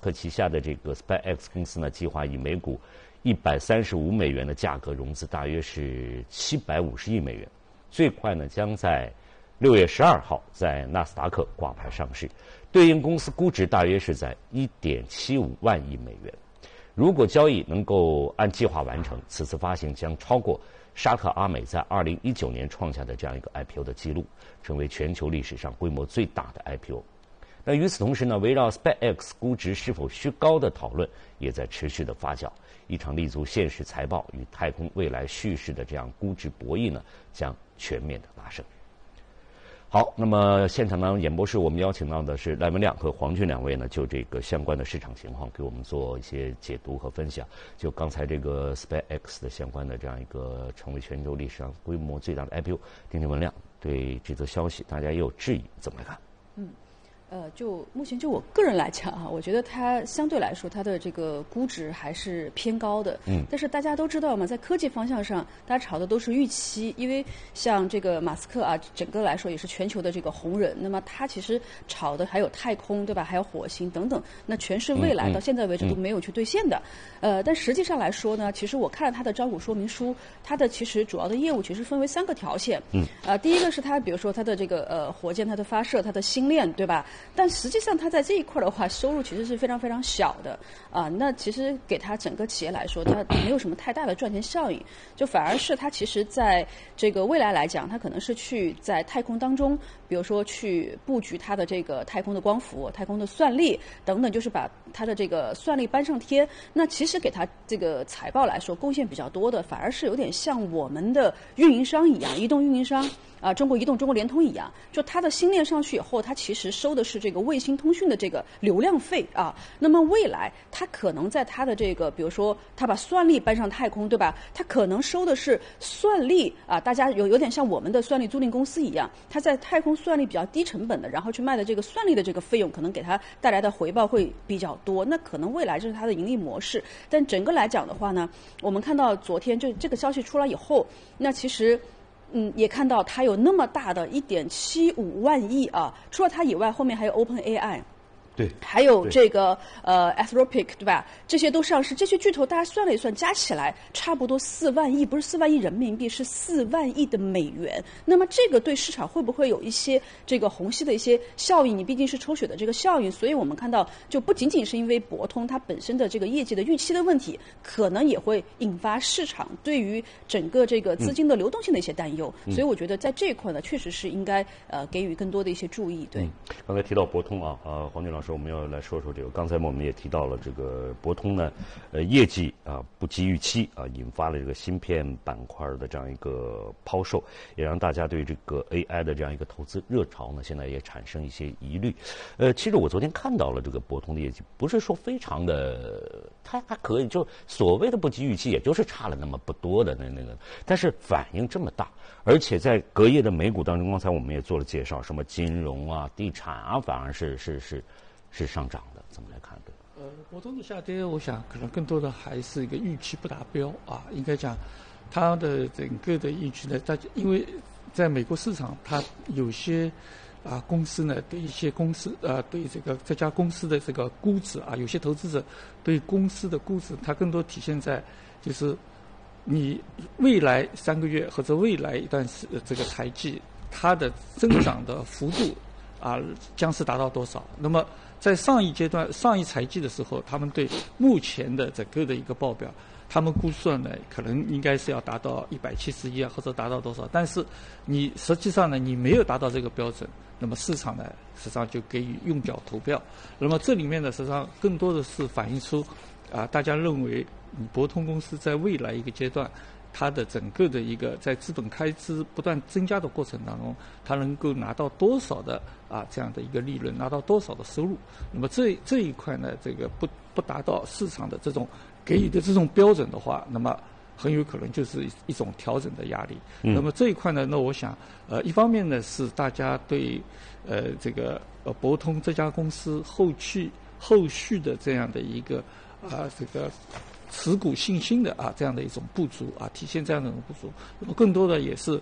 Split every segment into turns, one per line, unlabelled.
克旗下的这个 SpaceX 公司呢，计划以每股$135的价格融资，大约是750亿美元。最快呢，将在6月12号在纳斯达克挂牌上市，对应公司估值大约是在1.75万亿美元。如果交易能够按计划完成，此次发行将超过沙特阿美在2019年创下的这样一个 IPO 的记录，成为全球历史上规模最大的 IPO。那与此同时呢，围绕 SpaceX 估值是否虚高的讨论也在持续的发酵。一场立足现实财报与太空未来叙事的这样估值博弈呢，将全面的拉升。好，那么现场呢，演播室我们邀请到的是赖文亮和黄俊两位呢，就这个相关的市场情况给我们做一些解读和分享。就刚才这个 SpaceX 的相关的这样一个成为全球历史上规模最大的 IPO， 听听文亮对这则消息大家也有质疑，怎么来看？
就目前就我个人来讲啊，我觉得它相对来说它的这个估值还是偏高的。但是大家都知道嘛，在科技方向上，大家炒的都是预期，因为像这个马斯克啊，整个来说也是全球的这个红人。那么他其实炒的还有太空，对吧？还有火星等等，那全是未来，到现在为止都没有去兑现的。但实际上来说呢，其实我看了他的招股说明书，他的其实主要的业务其实分为3个条线。第一个是他比如说他的这个火箭它的发射，它的星链，对吧？但实际上，它在这一块的话，收入其实是非常非常小的那其实给它整个企业来说，它没有什么太大的赚钱效应，就反而是它其实在这个未来来讲，它可能是去在太空当中，比如说去布局它的这个太空的光伏、太空的算力等等，就是把它的这个算力搬上天。那其实给它这个财报来说，贡献比较多的，反而是有点像我们的运营商一样，移动运营商。中国移动、中国联通一样，就它的星链上去以后，它其实收的是这个卫星通讯的这个流量费啊。那么未来它可能在它的这个，比如说它把算力搬上太空，对吧？它可能收的是算力啊，大家有点像我们的算力租赁公司一样，它在太空算力比较低成本的，然后去卖的这个算力的这个费用，可能给它带来的回报会比较多。那可能未来这是它的盈利模式。但整个来讲的话呢，我们看到昨天就这个消息出来以后，那其实。也看到它有那么大的1.75万亿啊！除了它以外，后面还有 OpenAI。
对，
还有这个Anthropic， 对吧？这些都上市，这些巨头大家算了一算，加起来差不多4万亿，不是4万亿人民币，是4万亿的美元。那么这个对市场会不会有一些这个虹吸的一些效应？你毕竟是抽血的这个效应，所以我们看到就不仅仅是因为博通它本身的这个业绩的预期的问题，可能也会引发市场对于整个这个资金的流动性的一些担忧。所以我觉得在这一块呢，确实是应该给予更多的一些注意。对，
刚才提到博通啊，黄俊老师。我们要来说说这个，刚才我们也提到了这个博通呢，业绩不及预期引发了这个芯片板块的这样一个抛售，也让大家对这个 AI 的这样一个投资热潮呢，现在也产生一些疑虑。其实我昨天看到了这个博通的业绩，不是说非常的，它还可以，就所谓的不及预期，也就是差了那么不多的那个，但是反应这么大，而且在隔夜的美股当中，刚才我们也做了介绍，什么金融啊、地产啊，反而是上涨的，怎么来看？
博通的下跌，我想可能更多的还是一个预期不达标啊。应该讲，它的整个的预期呢，因为在美国市场，它有些公司呢，对一些公司对这家公司的这个估值有些投资者对公司的估值，它更多体现在就是你未来3个月或者未来一段这个财季，它的增长的幅度将是达到多少？那么在上一财季的时候，他们对目前的整个的一个报表，他们估算呢，可能应该是要达到170亿或者达到多少？但是你实际上呢，你没有达到这个标准，那么市场呢，实际上就给予用脚投票。那么这里面呢，实际上更多的是反映出大家认为博通公司在未来一个阶段，它的整个的一个在资本开支不断增加的过程当中，它能够拿到多少的这样的一个利润，拿到多少的收入。那么这一块呢，这个不达到市场的这种给予的这种标准的话，那么很有可能就是一种调整的压力。那么这一块呢，那我想一方面呢是大家对这个博通这家公司后续的这样的一个这个持股信心的这样的一种不足体现这样的一种不足。那么更多的也是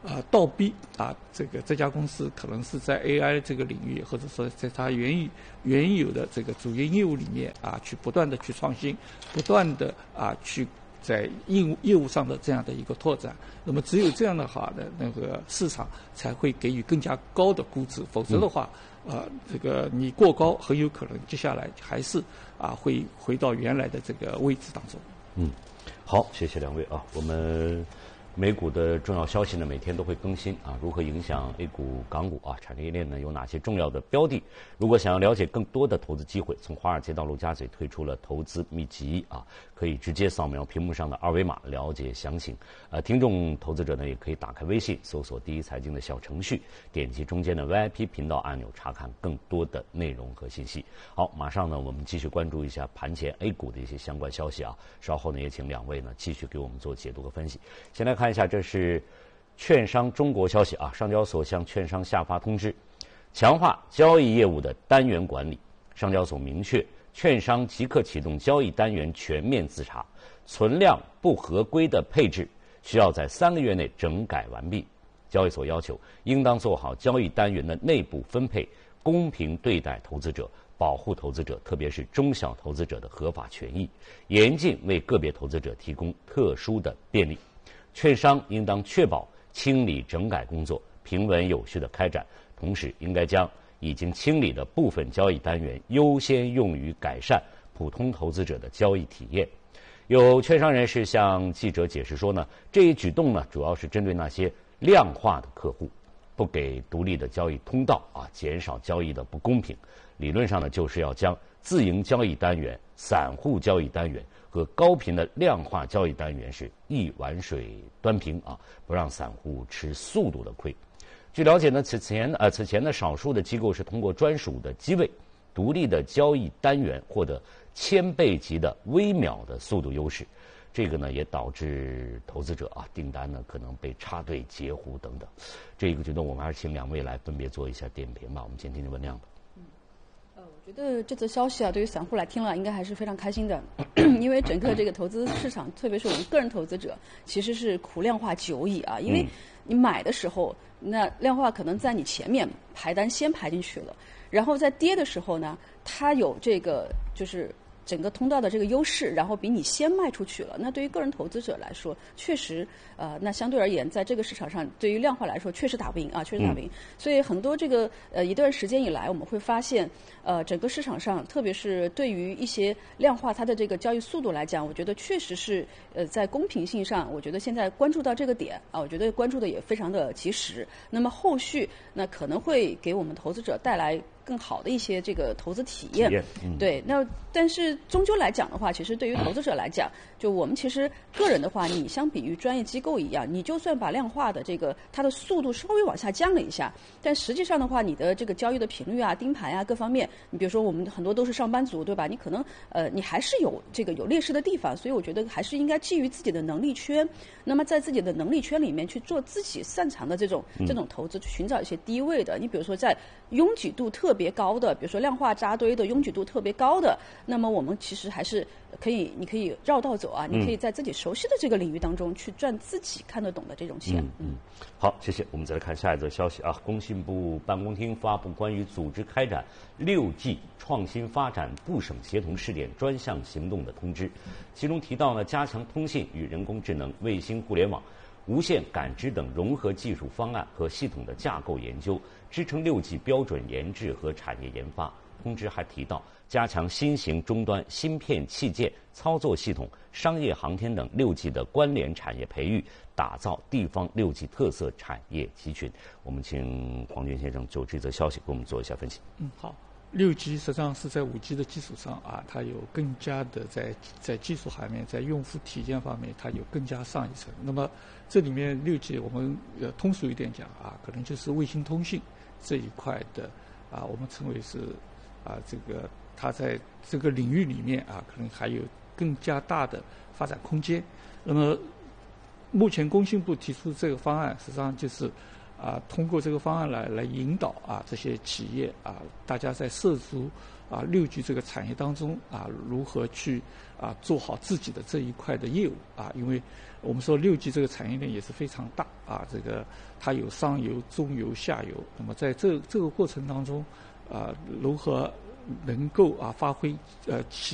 倒逼这家公司可能是在 AI 这个领域，或者说在它原有的这个主营业务里面去不断的去创新，不断的去在业务上的这样的一个拓展。那么只有这样的话的那个市场才会给予更加高的估值，否则的话，这个你过高，很有可能接下来还是会回到原来的这个位置当中。
好，谢谢两位啊，我们美股的重要消息呢，每天都会更新如何影响 A 股、港股产业链呢？有哪些重要的标的？如果想要了解更多的投资机会，从华尔街到陆家嘴推出了投资秘籍可以直接扫描屏幕上的二维码了解详情。听众投资者呢，也可以打开微信搜索第一财经的小程序，点击中间的 VIP 频道按钮，查看更多的内容和信息。好，马上呢，我们继续关注一下盘前 A 股的一些相关消息稍后呢，也请两位呢继续给我们做解读和分析。先来看一下，这是券商中国消息上交所向券商下发通知，强化交易业务的单元管理。上交所明确，券商即刻启动交易单元全面自查，存量不合规的配置需要在3个月内整改完毕。交易所要求，应当做好交易单元的内部分配，公平对待投资者，保护投资者，特别是中小投资者的合法权益，严禁为个别投资者提供特殊的便利。券商应当确保清理整改工作平稳有序的开展，同时应该将已经清理的部分交易单元优先用于改善普通投资者的交易体验。有券商人士向记者解释说呢，这一举动呢，主要是针对那些量化的客户，不给独立的交易通道减少交易的不公平。理论上呢，就是要将自营交易单元、散户交易单元和高频的量化交易单元是一碗水端平不让散户吃速度的亏。据了解呢，此前呢，少数的机构是通过专属的机位、独立的交易单元获得1000倍级的微秒的速度优势。这个呢，也导致投资者订单呢可能被插队截胡等等。这个举动，我们还是请两位来分别做一下点评吧。我们先听听文亮的。
我觉得这则消息对于散户来听了应该还是非常开心的，因为整个这个投资市场，特别是我们个人投资者，其实是苦量化久矣因为你买的时候，那量化可能在你前面排单先排进去了，然后在跌的时候呢，它有这个就是整个通道的这个优势，然后比你先卖出去了。那对于个人投资者来说，确实那相对而言，在这个市场上，对于量化来说，确实打不赢确实打不赢。所以很多这个一段时间以来，我们会发现，整个市场上，特别是对于一些量化它的这个交易速度来讲，我觉得确实是在公平性上，我觉得现在关注到这个点我觉得关注的也非常的及时。那么后续那可能会给我们投资者带来更好的一些这个投资体验。对，那但是终究来讲的话，其实对于投资者来讲，就我们其实个人的话，你相比于专业机构一样，你就算把量化的这个它的速度稍微往下降了一下，但实际上的话，你的这个交易的频率盯盘各方面，你比如说我们很多都是上班族，对吧？你可能你还是有这个有劣势的地方，所以我觉得还是应该基于自己的能力圈，那么在自己的能力圈里面去做自己擅长的这种投资，去寻找一些低位的。你比如说在拥挤度特别高的，比如说量化扎堆的拥挤度特别高的，那么我们其实还是你可以绕道走你可以在自己熟悉的这个领域当中去赚自己看得懂的这种钱。
好，谢谢。我们再来看下一则消息工信部办公厅发布关于组织开展6G 创新发展部省协同试点专项行动的通知，其中提到呢，加强通信与人工智能、卫星互联网、无线感知等融合技术方案和系统的架构研究，支撑6G 标准研制和产业研发。通知还提到，加强新型终端、芯片器件、操作系统、商业航天等6G 的关联产业培育，打造地方6G 特色产业集群。我们请黄军先生就这则消息给我们做一下分析。
好。6G 实际上是在5G 的基础上它有更加的在技术方面，在用户体验方面，它有更加上一层。那么这里面6G 我们通俗一点讲可能就是卫星通信这一块的我们称为是这个它在这个领域里面可能还有更加大的发展空间。那么目前工信部提出这个方案，实际上就是通过这个方案来引导这些企业大家在涉足6G 这个产业当中如何去做好自己的这一块的业务因为我们说6G 这个产业链也是非常大这个它有上游、中游、下游。那么在这个过程当中如何能够发挥